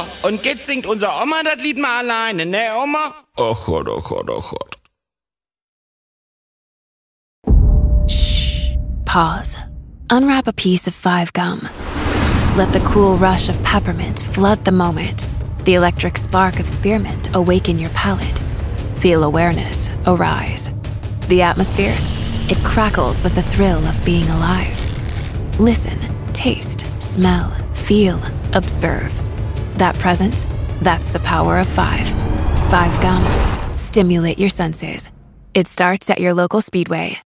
und jetzt singt unser Oma das Lied mal alleine, ne Oma? Oh Gott, oh Gott, oh Gott. Shh. Pause. Unwrap a piece of 5 gum. Let the cool rush of peppermint flood the moment. The electric spark of spearmint awaken your palate. Feel awareness arise. The atmosphere, it crackles with the thrill of being alive. Listen, taste, smell, feel, observe. That presence, that's the power of 5. 5 gum. Stimulate your senses. It starts at your local Speedway.